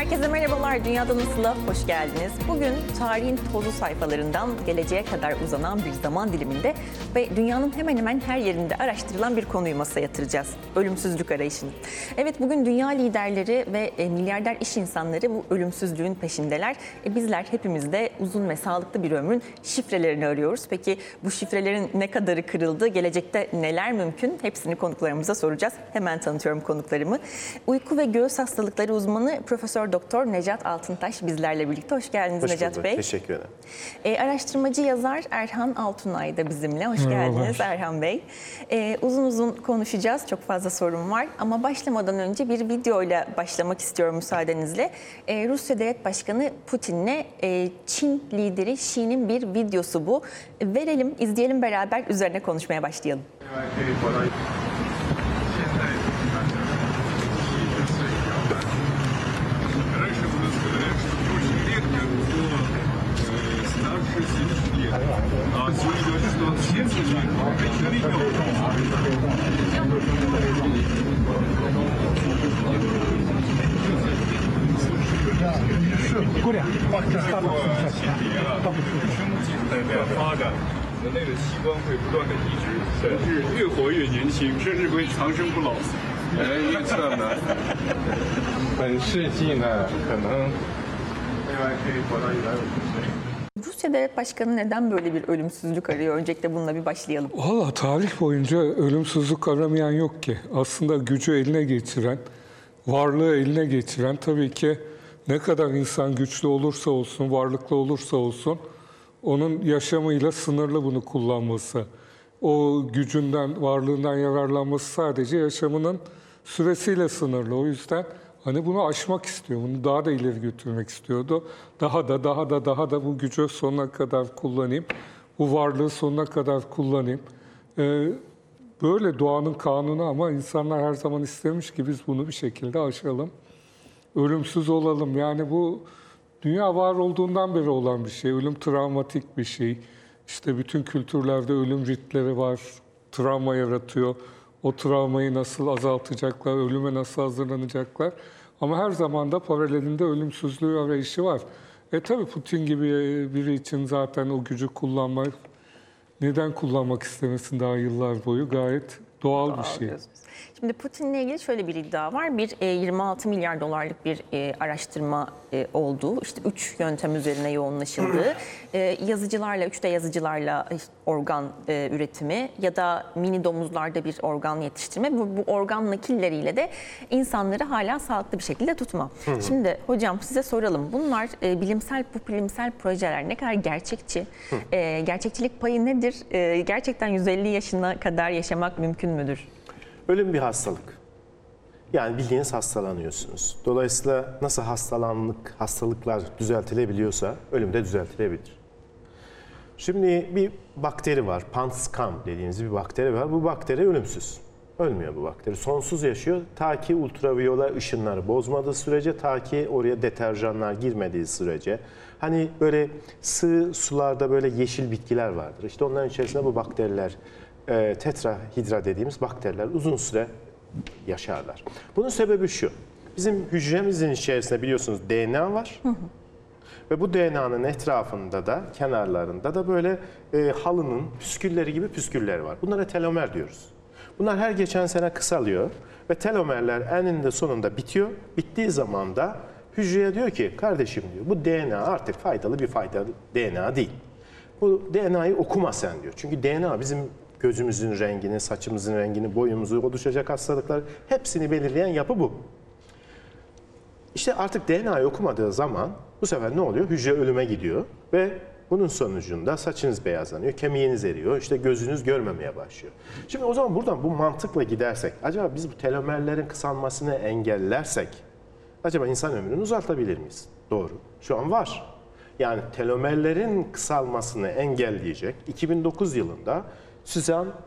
Herkese merhabalar, Dünyada Nasıl'a hoş geldiniz. Bugün tarihin tozlu sayfalarından geleceğe kadar uzanan bir zaman diliminde ve dünyanın hemen hemen her yerinde araştırılan bir konuyu masaya yatıracağız. Ölümsüzlük arayışını. Evet, bugün dünya liderleri ve milyarder iş insanları bu ölümsüzlüğün peşindeler. Bizler hepimiz de uzun ve sağlıklı bir ömrün şifrelerini arıyoruz. Peki bu şifrelerin ne kadarı kırıldı, gelecekte neler mümkün? Hepsini konuklarımıza soracağız. Hemen tanıtıyorum konuklarımı. Uyku ve göğüs hastalıkları uzmanı Profesör Doktor Necat Altıntaş bizlerle birlikte. Hoş geldiniz Necat Bey. Teşekkür ederim. Araştırmacı yazar Erhan Altunay da bizimle. Hoş geldiniz Erhan Bey. Uzun uzun konuşacağız. Çok fazla sorun var. Ama başlamadan önce bir videoyla başlamak istiyorum müsaadenizle. Rusya Devlet Başkanı Putin'le Çin lideri Xi'nin bir videosu bu. Verelim, izleyelim beraber, üzerine konuşmaya başlayalım. Rusya Devlet Başkanı neden böyle bir ölümsüzlük arıyor? Öncelikle bununla bir başlayalım. Valla tarih boyunca ölümsüzlük aramayan yok ki. Aslında gücü eline geçiren, varlığı eline geçiren, tabii ki ne kadar insan güçlü olursa olsun, varlıklı olursa olsun, onun yaşamıyla sınırlı bunu kullanması. O gücünden, varlığından yararlanması sadece yaşamının süresiyle sınırlı. O yüzden hani bunu aşmak istiyor, bunu daha da ileri götürmek istiyordu. Daha da bu gücü sonuna kadar kullanayım, bu varlığı sonuna kadar kullanayım. Böyle doğanın kanunu, ama insanlar her zaman istemiş ki biz bunu bir şekilde aşalım, ölümsüz olalım. Yani bu dünya var olduğundan beri olan bir şey. Ölüm travmatik bir şey. İşte bütün kültürlerde ölüm ritleri var, travma yaratıyor. O travmayı nasıl azaltacaklar, ölüme nasıl hazırlanacaklar. Ama her zaman da paralelinde ölümsüzlüğü arayışı var. Tabii Putin gibi biri için zaten o gücü kullanmak, neden kullanmak istemesin daha yıllar boyu, gayet doğal bir şey. Şimdi Putin'le ilgili şöyle bir iddia var. 26 milyar dolarlık bir araştırma oldu. İşte 3 yöntem üzerine yoğunlaşıldı. Yazıcılarla, 3 de yazıcılarla organ üretimi ya da mini domuzlarda bir organ yetiştirme. Bu organ nakilleriyle de insanları hala sağlıklı bir şekilde tutma. Şimdi hocam size soralım. Bunlar bu bilimsel projeler ne kadar gerçekçi? Gerçekçilik payı nedir? Gerçekten 150 yaşına kadar yaşamak mümkün müdür? Ölüm bir hastalık. Yani bildiğiniz hastalanıyorsunuz. Dolayısıyla nasıl hastalıklar düzeltilebiliyorsa ölüm de düzeltilebilir. Şimdi bir bakteri var. Panskam dediğimiz bir bakteri var. Bu bakteri ölümsüz. Ölmüyor bu bakteri. Sonsuz yaşıyor. Ta ki ultraviyole ışınları bozmadığı sürece, ta ki oraya deterjanlar girmediği sürece. Hani böyle sığ sularda böyle yeşil bitkiler vardır. İşte onların içerisinde bu bakteriler, tetrahidra dediğimiz bakteriler uzun süre yaşarlar. Bunun sebebi şu. Bizim hücremizin içerisinde biliyorsunuz DNA var. Ve bu DNA'nın etrafında da, kenarlarında da böyle halının püskülleri gibi püsküller var. Bunlara telomer diyoruz. Bunlar her geçen sene kısalıyor ve telomerler eninde sonunda bitiyor. Bittiği zaman da hücreye diyor ki, kardeşim diyor, bu DNA artık faydalı DNA değil. Bu DNA'yı okuma sen diyor. Çünkü DNA bizim gözümüzün rengini, saçımızın rengini, boyumuzu, oluşacak hastalıklar hepsini belirleyen yapı bu. İşte artık DNA'yı okumadığı zaman bu sefer ne oluyor? Hücre ölüme gidiyor ve bunun sonucunda saçınız beyazlanıyor, kemiğiniz eriyor, işte gözünüz görmemeye başlıyor. Şimdi o zaman buradan bu mantıkla gidersek, acaba biz bu telomerlerin kısalmasını engellersek, acaba insan ömrünü uzatabilir miyiz? Doğru. Şu an var. Yani telomerlerin kısalmasını engelleyecek 2009 yılında Suzanne